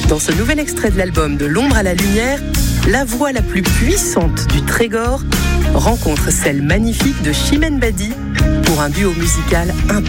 Dans ce nouvel extrait de l'album De l'ombre à la lumière, la voix la plus puissante du Trégor rencontre celle magnifique de Chimène Badi pour un duo musical intense.